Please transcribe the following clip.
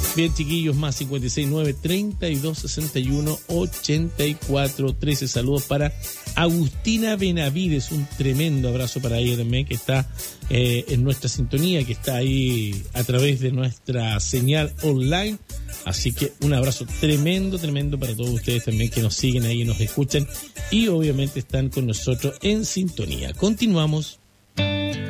Bien, chiquillos, más 569-3261-8413. Saludos para Agustina Benavides, un tremendo abrazo para ella también, que está en nuestra sintonía, que está ahí a través de nuestra señal online. Así que un abrazo tremendo para todos ustedes también que nos siguen ahí y nos escuchan y obviamente están con nosotros en sintonía. Continuamos.